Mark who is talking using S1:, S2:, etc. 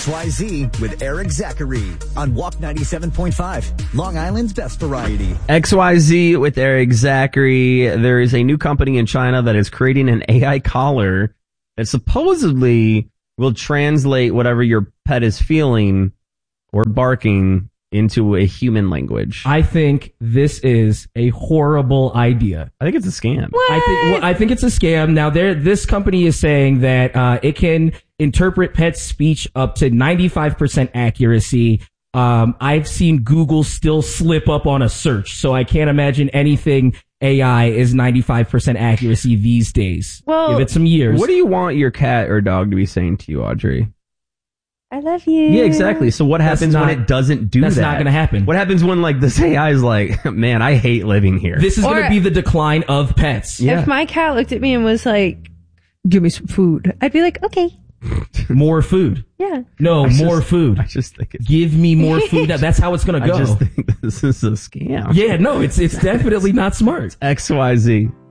S1: XYZ with Eric Zachary on Walk 97.5, Long Island's best variety.
S2: XYZ with Eric Zachary. There is a new company in China that is creating an AI collar that supposedly will translate whatever your pet is feeling or barking into a human language.
S3: I think this is a horrible idea.
S2: I think it's a scam.
S4: What?
S3: I think it's a scam. Now, this company is saying that it can interpret pet speech up to 95% accuracy. I've seen Google still slip up on a search, so I can't imagine anything AI is 95% accuracy these days.
S4: Well,
S3: give it some years.
S2: What do you want your cat or dog to be saying to you, Audrey?
S4: I love you.
S2: Yeah, exactly. So what happens when it doesn't do that?
S3: That's not going to happen.
S2: What happens when this AI is like, man, I hate living here?
S3: This is going to be the decline of pets.
S2: Yeah.
S4: If my cat looked at me and was like, give me some food, I'd be like, okay.
S3: More food.
S4: Yeah.
S3: No, more food.
S2: I just think
S3: give me more food. That's how it's going to go.
S2: I just think this is a scam.
S3: Yeah, no, it's definitely not smart.
S2: XYZ.